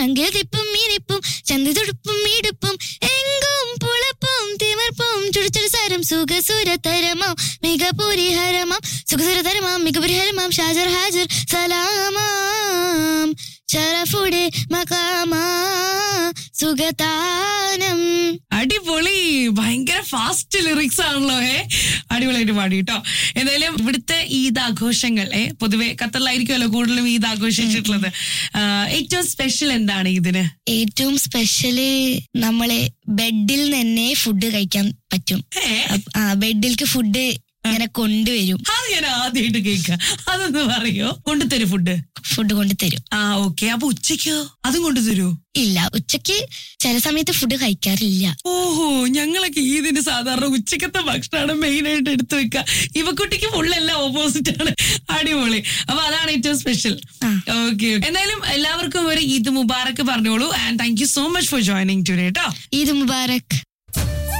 ഗതിപ്പും ഇരിപ്പും ചന്തിതുടുപ്പും ഇടുപ്പും എങ്കും പുളപ്പും തിമർപ്പും ചുടുചുടുസാരം സുഖസുരതരമാം മികപുരിഹരമാം സുഖസുരതരമാം മികപുരിഹരമാം ഷാജർ ഹാജർ സലാമാം ഷറഫുടെ മഖാമാ സുഗതാനം. അടിപൊളി, ഭയങ്കര ഫാസ്റ്റ് ലിറിക്സ് ആണല്ലോ. അടിപൊളിയായിട്ട് പാടി കേട്ടോ. എന്തായാലും ഇവിടുത്തെ ഈദ് ആഘോഷങ്ങൾ പൊതുവെ ഖത്തറിലായിരിക്കുമല്ലോ കൂടുതലും ഈദ് ആഘോഷിച്ചിട്ടുള്ളത്. ഏറ്റവും സ്പെഷ്യൽ എന്താണ് ഇതിന്? ഏറ്റവും സ്പെഷ്യല് നമ്മളെ ബെഡിൽ തന്നെ ഫുഡ് കഴിക്കാൻ പറ്റും. ബെഡിലേക്ക് ഫുഡ് ഇങ്ങനെ കൊണ്ടുവരും. അത് ഞാൻ ആദ്യമായിട്ട് കേൾക്കാം. അതൊന്ന് പറയോ? കൊണ്ടുതരും ഫുഡ് കൊണ്ടുതരും. ഓക്കെ. അപ്പൊ ഉച്ചയ്ക്കോ അതും കൊണ്ടുതരൂ? ഇല്ല, ഉച്ചക്ക് ചില സമയത്ത് ഫുഡ് കഴിക്കാറില്ല. ഓഹോ, ഞങ്ങളൊക്കെ ഈദിന് സാധാരണ ഉച്ചക്കത്തെ ഭക്ഷണമാണ് മെയിൻ ആയിട്ട് എടുത്തു വെക്കുക. ഇവക്കുട്ടിക്ക് ഫുള്ളെല്ലാം ഓപ്പോസിറ്റ് ആണ്. അടിപൊളി. അപ്പൊ അതാണ് ഏറ്റവും സ്പെഷ്യൽ. ഓക്കെ, എന്തായാലും എല്ലാവർക്കും ഒരു ഈദ് മുബാറക്ക് പറഞ്ഞോളൂ. And thank you so much for joining today കേട്ടോ. ഈദ് മുബാറക്.